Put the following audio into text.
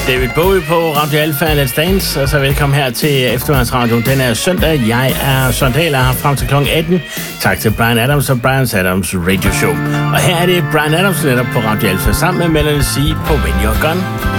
David Bowie på Radio Alpha Let's Dance, og så velkommen her til Eftermiddagsradioen. Den er søndag. Jeg er Søren Dahl her frem til kl. 18. Tak til Bryan Adams og Bryan Adams Radio Show. Og her er det Bryan Adams netop på Radio Alpha sammen med Melanie C. på When You're Gone.